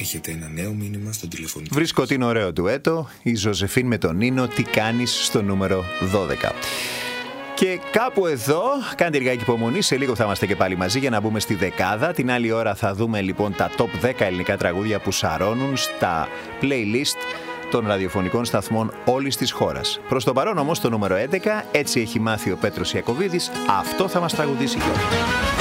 Έχετε ένα νέο μήνυμα στον τηλεφωνικό. Βρίσκω ότι είναι ωραίο ντουέτο. Η Ζωζεφίν με τον Νίνο. Τι κάνεις, στο νούμερο 12. Και κάπου εδώ, κάντε λιγάκι υπομονή, σε λίγο θα είμαστε και πάλι μαζί για να μπούμε στη δεκάδα. Την άλλη ώρα θα δούμε λοιπόν τα top 10 ελληνικά τραγούδια που σαρώνουν στα playlist των ραδιοφωνικών σταθμών όλης της χώρας. Προς το παρόν όμως το νούμερο 11, έτσι έχει μάθει ο Πέτρος Ιακωβίδης, αυτό θα μας τραγουδήσει κιόλας.